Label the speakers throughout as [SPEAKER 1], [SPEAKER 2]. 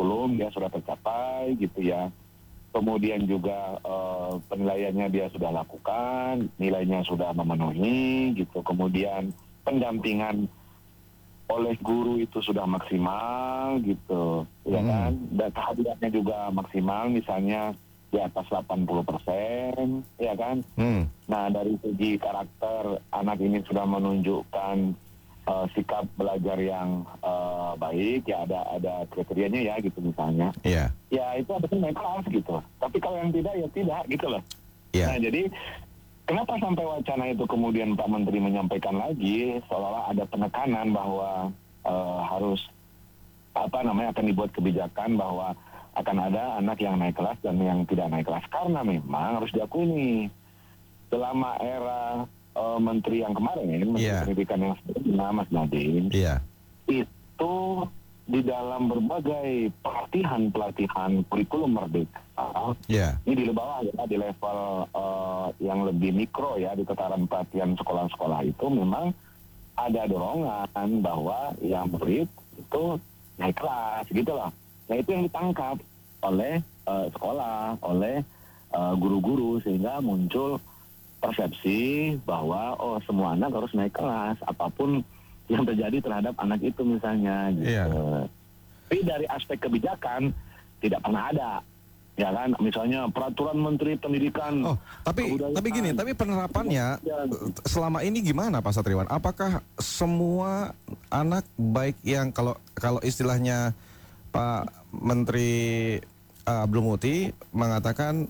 [SPEAKER 1] kurikulum dia sudah tercapai gitu ya. Kemudian juga penilaiannya dia sudah lakukan, nilainya sudah memenuhi gitu. Kemudian pendampingan oleh guru itu sudah maksimal gitu, ya kan? Dan kehadirannya juga maksimal, misalnya di atas 80%, ya kan? Nah, dari segi karakter, anak ini sudah menunjukkan sikap belajar yang baik, ya ada kriterianya ya gitu misalnya.
[SPEAKER 2] Iya.
[SPEAKER 1] Ya itu ada naik kelas gitu. Tapi kalau yang tidak, ya tidak gitu loh.
[SPEAKER 2] Iya.
[SPEAKER 1] Nah, jadi kenapa sampai wacana itu kemudian Pak Menteri menyampaikan lagi seolah-olah ada penekanan bahwa harus akan dibuat kebijakan bahwa akan ada anak yang naik kelas dan yang tidak naik kelas, karena memang harus diakui nih selama era Menteri yang kemarin, Menteri Pendidikan yang sebelumnya Mas Nadiem, itu di dalam berbagai pelatihan kurikulum merdeka, ini di bawah ya, di level yang lebih mikro ya, di tataran pelatihan sekolah-sekolah itu memang ada dorongan bahwa yang murid itu naik kelas gitu loh. Nah itu yang ditangkap oleh sekolah, oleh guru-guru, sehingga muncul persepsi bahwa semua anak harus naik kelas apapun yang terjadi terhadap anak itu misalnya gitu. Tapi dari aspek kebijakan tidak pernah ada, ya kan, misalnya peraturan Menteri Pendidikan.
[SPEAKER 2] Tapi gini, tapi penerapannya selama ini gimana Pak Satriwan? Apakah semua anak, baik yang kalau istilahnya Pak Menteri Abdul Muti mengatakan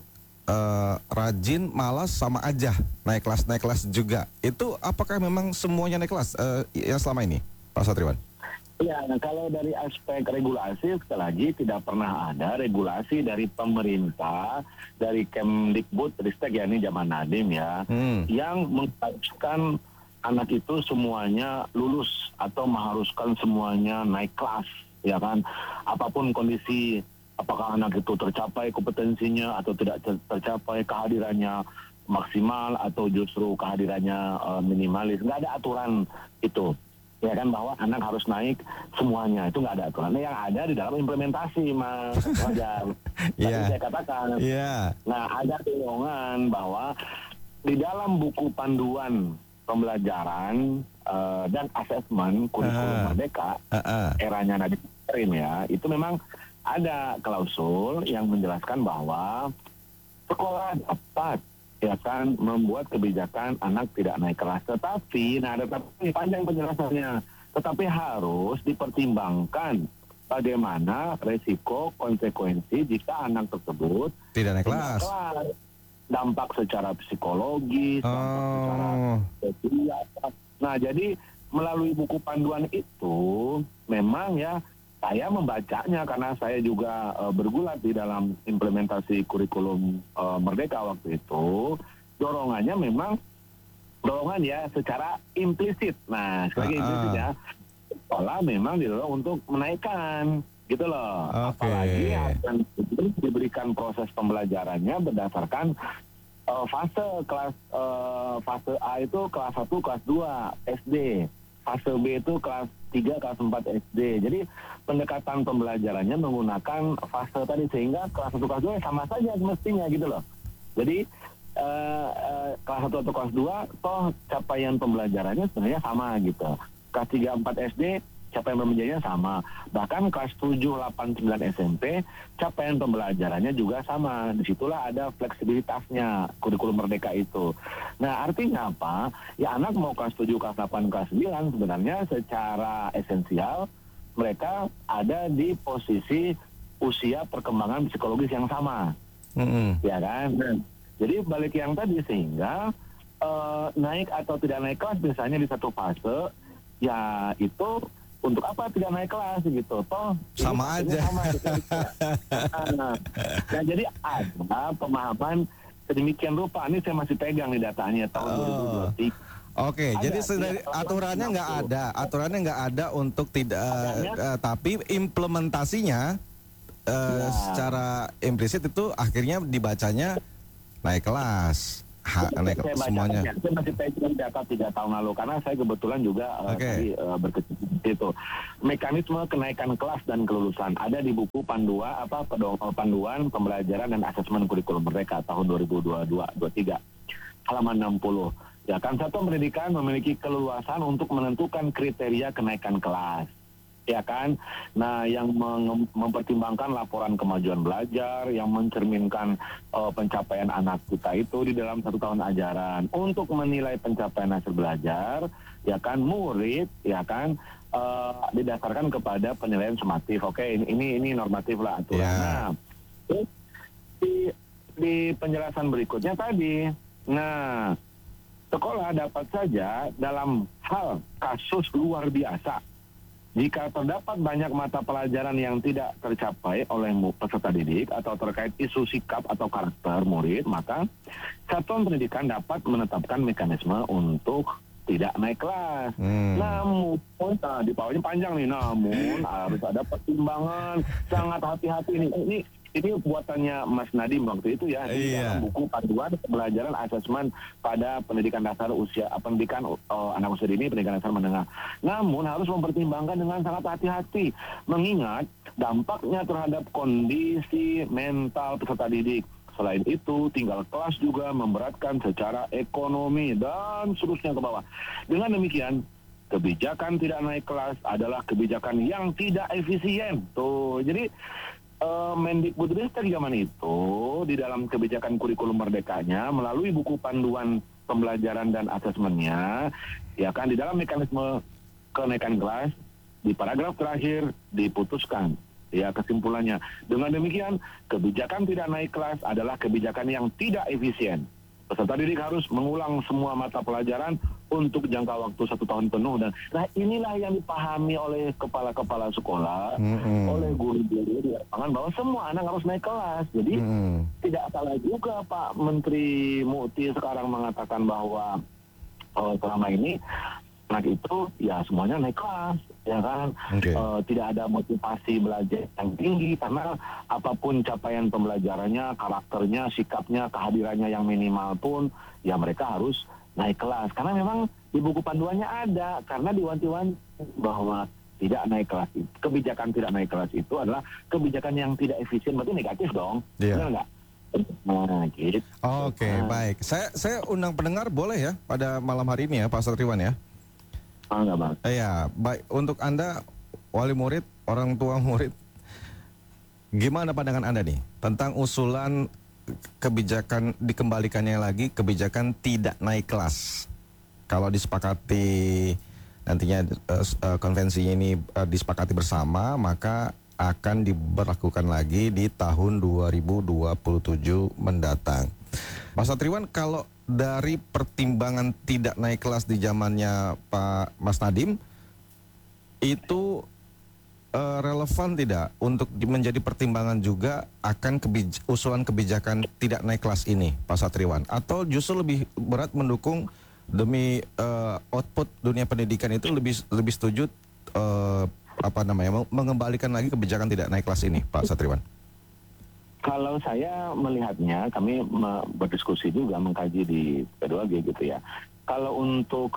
[SPEAKER 2] rajin, malas sama aja naik kelas juga, itu apakah memang semuanya naik kelas yang selama ini Pak Satriwan?
[SPEAKER 1] Ya, nah kalau dari aspek regulasi, sekali lagi tidak pernah ada regulasi dari pemerintah, dari Kemdikbud Ristek, ya ini zaman Nadiem ya, yang mengharuskan anak itu semuanya lulus atau mengharuskan semuanya naik kelas, ya kan, apapun kondisi, apakah anak itu tercapai kompetensinya atau tidak tercapai, kehadirannya maksimal atau justru kehadirannya minimalis, nggak ada aturan itu. Ya kan, bahwa anak harus naik semuanya, itu nggak ada aturan. Yang ada di dalam implementasi, Mas Wajar. Tadi saya katakan. Nah, ada dorongan bahwa di dalam buku panduan pembelajaran dan asesmen kurikulum merdeka eranya Nadiem ya, itu memang ada klausul yang menjelaskan bahwa sekolah dapat, ya kan, membuat kebijakan anak tidak naik kelas, tetapi panjang penjelasannya, tetapi harus dipertimbangkan bagaimana resiko konsekuensi jika anak tersebut
[SPEAKER 2] tidak naik kelas.
[SPEAKER 1] Dampak secara psikologis, dampak secara sosial. Nah, jadi melalui buku panduan itu memang ya, saya membacanya karena saya juga bergulat di dalam implementasi kurikulum merdeka waktu itu. Dorongannya memang dorongan ya secara implisit. Nah, sekali lagi implisit ya, sekolah memang didorong untuk menaikkan gitu loh. Apalagi akan diberikan proses pembelajarannya berdasarkan fase kelas, fase A itu kelas 1, kelas 2 SD. Fase B itu kelas 3, kelas 4 SD. Jadi pendekatan pembelajarannya menggunakan fase tadi, sehingga kelas 1, kelas 2 sama saja mestinya gitu loh. Jadi kelas 1 atau kelas 2 toh capaian pembelajarannya sebenarnya sama gitu. Kelas 3, 4 SD capaian pembelajarannya sama. Bahkan kelas 7, 8, 9 SMP capaian pembelajarannya juga sama. Disitulah ada fleksibilitasnya kurikulum merdeka itu. Nah, artinya apa? Ya, anak mau kelas 7, kelas 8, kelas 9 sebenarnya secara esensial mereka ada di posisi usia perkembangan psikologis yang sama. Ya kan? Jadi balik yang tadi, sehingga naik atau tidak naik kelas misalnya di satu fase, ya itu untuk apa tidak naik kelas gitu, toh
[SPEAKER 2] sama aja.
[SPEAKER 1] Nah, jadi ada pemahaman sedemikian rupa. Ini saya masih pegang nih datanya tahun 2023.
[SPEAKER 2] Oke, jadi aturannya nggak ada untuk tidak, tapi implementasinya secara implisit itu akhirnya dibacanya naik kelas. naik
[SPEAKER 1] Saya baca
[SPEAKER 2] semuanya.
[SPEAKER 1] saya masih pegang data 3 tahun lalu karena saya kebetulan juga tadi berkecimpung di situ. Mekanisme kenaikan kelas dan kelulusan ada di buku panduan pembelajaran dan asesmen kurikulum Merdeka tahun 2022-23 halaman 60. Ya kan, satuan pendidikan memiliki keleluasan untuk menentukan kriteria kenaikan kelas. Ya kan, nah yang mempertimbangkan laporan kemajuan belajar, yang mencerminkan pencapaian anak kita itu di dalam 1 tahun ajaran. Untuk menilai pencapaian hasil belajar, ya kan, murid, ya kan, didasarkan kepada penilaian sumatif. Oke, ini normatif lah aturan.
[SPEAKER 2] Yeah.
[SPEAKER 1] Nah, di penjelasan berikutnya tadi, nah sekolah dapat saja dalam hal kasus luar biasa. Jika terdapat banyak mata pelajaran yang tidak tercapai oleh peserta didik atau terkait isu sikap atau karakter murid, maka satuan pendidikan dapat menetapkan mekanisme untuk tidak naik kelas. Namun, di bawahnya panjang nih, namun harus ada pertimbangan, sangat hati-hati nih. Ini buatannya Mas Nadiem waktu itu ya, di dalam buku panduan pembelajaran asesmen pada pendidikan dasar pendidikan anak usia dini, pendidikan dasar menengah. Namun harus mempertimbangkan dengan sangat hati-hati, mengingat dampaknya terhadap kondisi mental peserta didik. Selain itu, tinggal kelas juga memberatkan secara ekonomi dan seterusnya ke bawah. Dengan demikian, kebijakan tidak naik kelas adalah kebijakan yang tidak efisien. Tuh, jadi Mendikbudristek zaman itu di dalam kebijakan kurikulum merdekanya melalui buku panduan pembelajaran dan asesmennya, ya kan, di dalam mekanisme kenaikan kelas di paragraf terakhir diputuskan, ya, kesimpulannya. Dengan demikian, kebijakan tidak naik kelas adalah kebijakan yang tidak efisien. Peserta didik harus mengulang semua mata pelajaran untuk jangka waktu 1 tahun penuh. Dan nah, inilah yang dipahami oleh kepala-kepala sekolah, oleh guru-guru di lapangan, bahwa semua anak harus naik kelas. Jadi tidak salah juga Pak Menteri Mukti sekarang mengatakan bahwa selama ini anak itu ya semuanya naik kelas, ya kan. Tidak ada motivasi belajar yang tinggi karena apapun capaian pembelajarannya, karakternya, sikapnya, kehadirannya yang minimal pun ya mereka harus naik kelas. Karena memang di buku panduannya ada, karena diwanti-wanti bahwa tidak naik kelas itu, kebijakan tidak naik kelas itu adalah kebijakan yang tidak efisien, berarti negatif dong. Benar nggak? Nah, gitu.
[SPEAKER 2] Baik. Saya undang pendengar boleh ya pada malam hari ini ya Pak Satriwan ya?
[SPEAKER 1] Enggak, Bang.
[SPEAKER 2] Iya, baik. Untuk Anda, wali murid, orang tua murid, gimana pandangan Anda nih tentang usulan kebijakan dikembalikannya lagi, kebijakan tidak naik kelas? Kalau disepakati nantinya konvensi ini disepakati bersama, maka akan diberlakukan lagi di tahun 2027 mendatang. Mas Satriwan, kalau dari pertimbangan tidak naik kelas di zamannya Pak Mas Nadiem, itu relevan tidak untuk menjadi pertimbangan juga akan usulan kebijakan tidak naik kelas ini, Pak Satriwan? Atau justru lebih berat mendukung demi output dunia pendidikan itu lebih setuju mengembalikan lagi kebijakan tidak naik kelas ini, Pak Satriwan?
[SPEAKER 1] Kalau saya melihatnya, kami berdiskusi juga, mengkaji di P2G gitu ya. Kalau untuk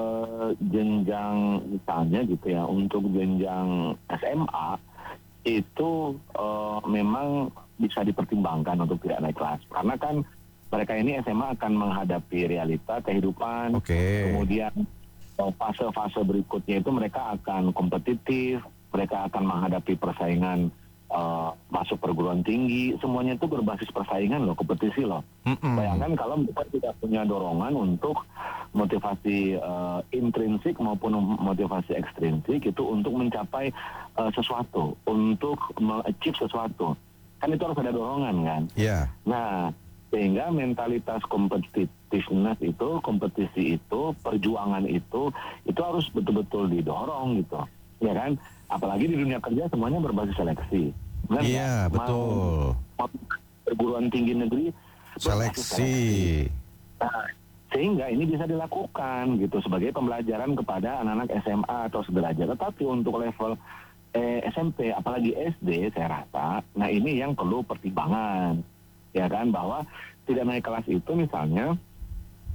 [SPEAKER 1] jenjang misalnya gitu ya, untuk jenjang SMA itu memang bisa dipertimbangkan untuk tidak naik kelas. Karena kan mereka ini SMA akan menghadapi realita kehidupan, kemudian fase-fase berikutnya itu mereka akan kompetitif, mereka akan menghadapi persaingan masuk perguruan tinggi, semuanya itu berbasis persaingan loh, kompetisi loh. Bayangkan kalau mereka tidak punya dorongan untuk motivasi intrinsik maupun motivasi ekstrinsik itu untuk mencapai sesuatu, untuk mengachieve sesuatu. Kan itu harus ada dorongan kan. Nah, sehingga mentalitas competitiveness itu, kompetisi itu, perjuangan itu harus betul-betul didorong gitu. Ya kan? Apalagi di dunia kerja semuanya berbasis seleksi.
[SPEAKER 2] Iya, betul.
[SPEAKER 1] Perguruan tinggi negeri
[SPEAKER 2] seleksi.
[SPEAKER 1] Nah, sehingga ini bisa dilakukan gitu sebagai pembelajaran kepada anak-anak SMA atau sederajat. Tetapi untuk level SMP, apalagi SD, saya rasa, nah ini yang perlu pertimbangan, ya kan, bahwa tidak naik kelas itu misalnya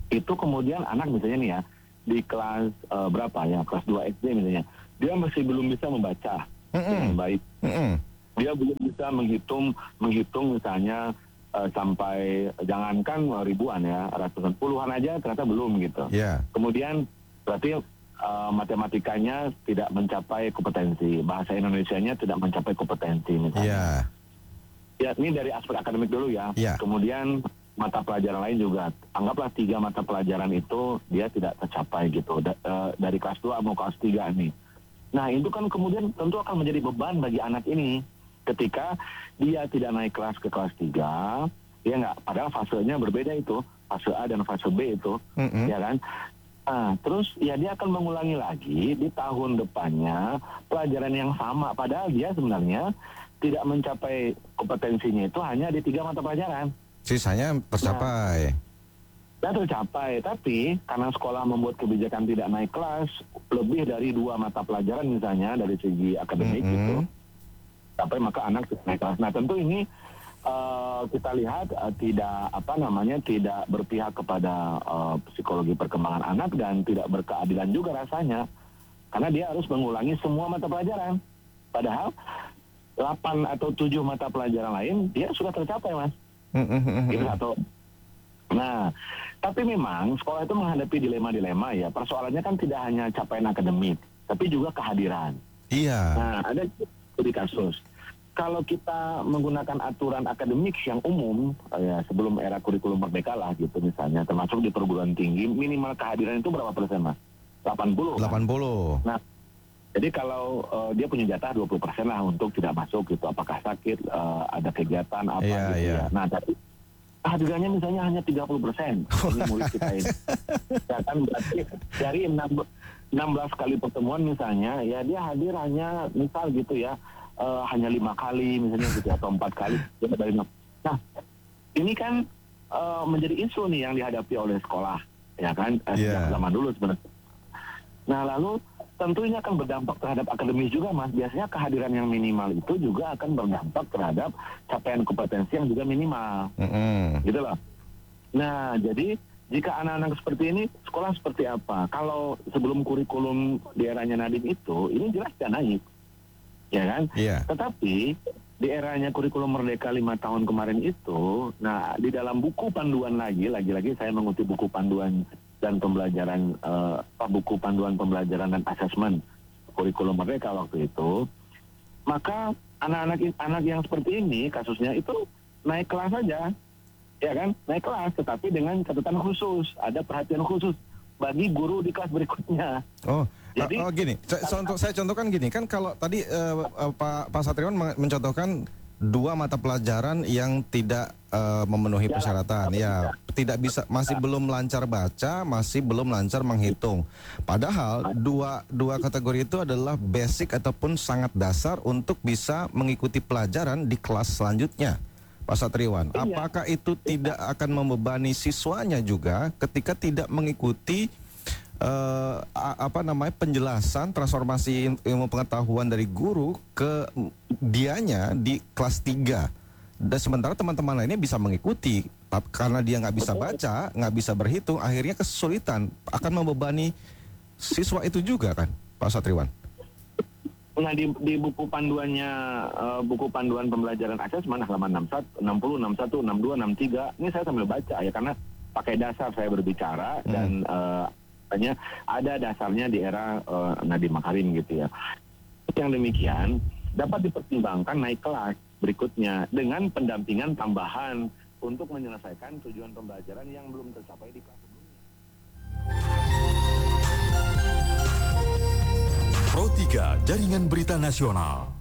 [SPEAKER 1] itu kemudian anak misalnya nih ya, di kelas berapa ya, kelas 2 SD misalnya, dia masih belum bisa membaca dengan baik. Dia belum bisa menghitung misalnya sampai jangankan ribuan ya, ratusan puluhan aja ternyata belum gitu. Kemudian berarti matematikanya tidak mencapai kompetensi, bahasa Indonesianya tidak mencapai kompetensi misalnya. Ya, ini dari aspek akademik dulu ya. Kemudian mata pelajaran lain juga, anggaplah 3 mata pelajaran itu dia tidak tercapai gitu, dari kelas 2 mau kelas 3 nih. Nah itu kan kemudian tentu akan menjadi beban bagi anak ini, ketika dia tidak naik kelas ke kelas 3, ya nggak, padahal fasenya berbeda itu, fase A dan fase B itu, ya kan. Nah terus ya dia akan mengulangi lagi di tahun depannya pelajaran yang sama, padahal dia sebenarnya tidak mencapai kompetensinya itu hanya di 3 mata pelajaran.
[SPEAKER 2] Sisanya tercapai.
[SPEAKER 1] Tercapai, tapi karena sekolah membuat kebijakan tidak naik kelas, lebih dari 2 mata pelajaran misalnya dari segi akademik gitu, sampai maka anak tidak naik kelas. Nah tentu ini kita lihat tidak berpihak kepada psikologi perkembangan anak dan tidak berkeadilan juga rasanya, karena dia harus mengulangi semua mata pelajaran. Padahal 8 atau 7 mata pelajaran lain dia sudah tercapai, Mas. Itu satu. Nah, tapi memang sekolah itu menghadapi dilema-dilema ya. Persoalannya kan tidak hanya capaian akademik, tapi juga kehadiran. Nah, ada studi kasus. Kalau kita menggunakan aturan akademik yang umum, ya sebelum era kurikulum merdeka lah gitu misalnya, termasuk di perguruan tinggi, minimal kehadiran itu berapa persen, Mas? 80.
[SPEAKER 2] 80. Kan?
[SPEAKER 1] Nah, jadi kalau dia punya jatah 20% lah untuk tidak masuk gitu, apakah sakit, ada kegiatan apa gitu ya. Nah, tapi kehadirannya misalnya hanya 30%. Ini murid kita ini. Ya kan berarti dari 16 kali pertemuan misalnya, ya dia hadir hanya misal gitu ya, hanya 5 kali misalnya gitu atau 4 kali. Nah, ini kan menjadi isu nih yang dihadapi oleh sekolah, ya kan, sejak zaman dulu sebenarnya. Nah, lalu tentu ini akan berdampak terhadap akademis juga, Mas. Biasanya kehadiran yang minimal itu juga akan berdampak terhadap capaian kompetensi yang juga minimal. Gitu loh. Nah, jadi jika anak-anak seperti ini, sekolah seperti apa? Kalau sebelum kurikulum di eranya Nadiem itu, ini jelas tidak naik. Ya kan? Tetapi di eranya kurikulum Merdeka 5 tahun kemarin itu, nah di dalam buku panduan lagi-lagi saya mengutip buku panduan dan pembelajaran, buku panduan pembelajaran dan asesmen kurikulum Merdeka waktu itu, maka anak-anak yang seperti ini kasusnya itu naik kelas saja, ya kan, naik kelas, tetapi dengan catatan khusus, ada perhatian khusus bagi guru di kelas berikutnya.
[SPEAKER 2] Jadi gini, saya contohkan gini kan, kalau tadi Pak Satriwan mencontohkan 2 mata pelajaran yang tidak memenuhi persyaratan, tidak bisa, masih belum lancar baca, masih belum lancar menghitung. Padahal dua kategori itu adalah basic ataupun sangat dasar untuk bisa mengikuti pelajaran di kelas selanjutnya. Pak Satriwan, apakah itu tidak akan membebani siswanya juga ketika tidak mengikuti penjelasan transformasi ilmu pengetahuan dari guru ke dianya di kelas 3, dan sementara teman-teman lainnya bisa mengikuti, karena dia nggak bisa baca, nggak bisa berhitung, akhirnya kesulitan, akan membebani siswa itu juga kan, Pak Satriwan?
[SPEAKER 1] Nah, di buku panduannya, buku panduan pembelajaran asesmen halaman 60, 61, 62, 63, ini saya sambil baca ya, karena pakai dasar saya berbicara dan hanya ada dasarnya di era Nadiem Makarim gitu ya. Yang demikian dapat dipertimbangkan naik kelas berikutnya dengan pendampingan tambahan untuk menyelesaikan tujuan pembelajaran yang belum tercapai di kelas sebelumnya.
[SPEAKER 3] Pro 3 Jaringan Berita Nasional.